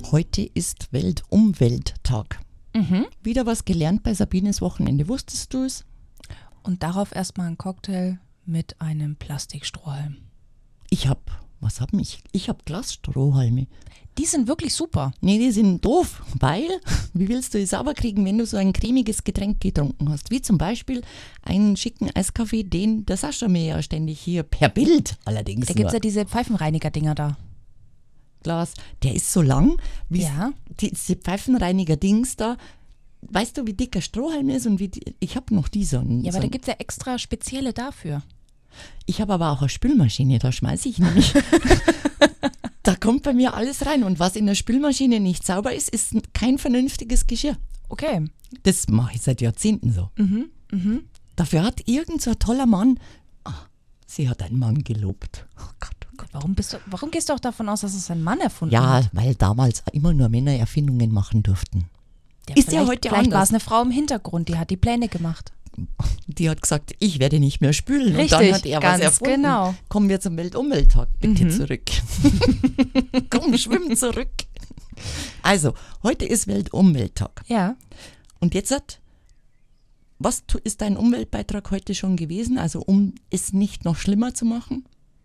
Heute ist Weltumwelttag. Wieder was gelernt bei Sabines Wochenende. Wusstest du es? Und darauf erstmal ein Cocktail mit einem Plastikstrohhalm. Ich habe Glasstrohhalme. Die sind wirklich super. Nee, die sind doof, weil, wie willst du es sauber kriegen, wenn du so ein cremiges Getränk getrunken hast? Wie zum Beispiel einen schicken Eiskaffee, den der Sascha mir ja ständig hier per Bild allerdings Da gibt es ja diese Pfeifenreiniger-Dinger da. Glas, der ist so lang, wie Ja. diese Pfeifenreiniger-Dings da. Weißt du, wie dick ein Strohhalm ist? Und ich habe noch die so einen. Ja, aber da gibt es ja extra spezielle dafür. Ich habe aber auch eine Spülmaschine, da schmeiße ich nämlich. Da kommt bei mir alles rein. Und was in der Spülmaschine nicht sauber ist, ist kein vernünftiges Geschirr. Okay. Das mache ich seit Jahrzehnten so. Dafür hat irgend so ein toller Mann, sie hat einen Mann gelobt. Oh Gott, oh Gott. Warum gehst du auch davon aus, dass es ein Mann erfunden Ja, hat? weil damals immer nur Männer Erfindungen machen durften. Ist ja heute Vielleicht war anders. es eine Frau im Hintergrund, die hat die Pläne gemacht. Die hat gesagt, ich werde nicht mehr spülen. Richtig, und dann hat er ganz was erfunden. genau. Kommen wir zum Weltumwelttag, bitte zurück. Komm, schwimm zurück. Also, heute ist Weltumwelttag. Ja. Und jetzt ist dein Umweltbeitrag heute schon gewesen? Also, um es nicht noch schlimmer zu machen?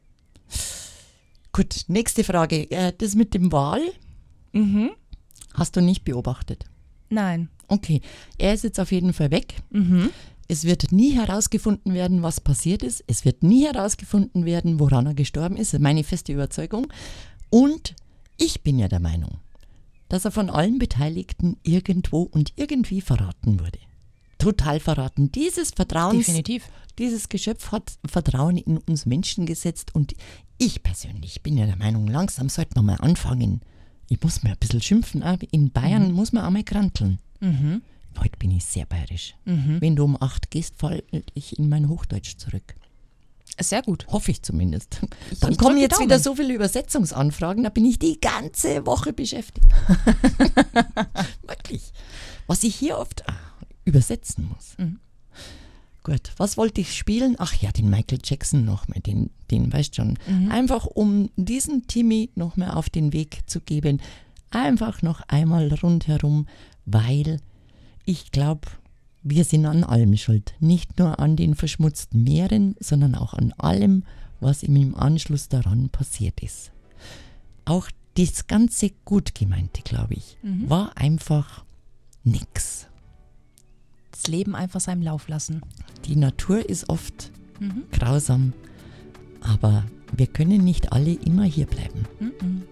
Gut, nächste Frage. Das mit dem Wal hast du nicht beobachtet? Nein. Okay, er ist jetzt auf jeden Fall weg. Es wird nie herausgefunden werden, was passiert ist. Es wird nie herausgefunden werden, woran er gestorben ist. Das ist meine feste Überzeugung. Und ich bin ja der Meinung, dass er von allen Beteiligten irgendwo und irgendwie verraten wurde. Total verraten. Dieses Geschöpf hat Vertrauen in uns Menschen gesetzt. Und ich persönlich bin ja der Meinung, langsam sollte man mal anfangen. Ich muss mal ein bisschen schimpfen. In Bayern muss man auch mal kranteln. Heute bin ich sehr bayerisch. Wenn du um 8 gehst, falle ich in mein Hochdeutsch zurück. Sehr gut. Hoffe ich zumindest. Dann kommen jetzt wieder so viele Übersetzungsanfragen, da bin ich die ganze Woche beschäftigt. Wirklich. Was ich hier oft übersetzen muss. Gut, was wollte ich spielen? Ach ja, den Michael Jackson nochmal, den weißt schon. Einfach um diesen Timmy nochmal auf den Weg zu geben. Einfach noch einmal rundherum, weil ich glaube, wir sind an allem schuld. Nicht nur an den verschmutzten Meeren, sondern auch an allem, was ihm im Anschluss daran passiert ist. Auch das ganze Gutgemeinte, glaube ich, war einfach nix. Das Leben einfach seinem Lauf lassen. Die Natur ist oft grausam, aber wir können nicht alle immer hier bleiben.